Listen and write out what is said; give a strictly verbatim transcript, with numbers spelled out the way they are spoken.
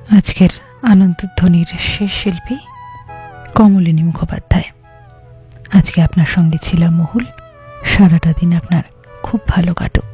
আজকের আনন্দধ্বনির শেষ শিল্পী কমলিনী মুখোপাধ্যায়। আজকে আপনার সঙ্গে ছিলাম মহুল। সারাটা দিন আপনার খুব ভালো কাটুক।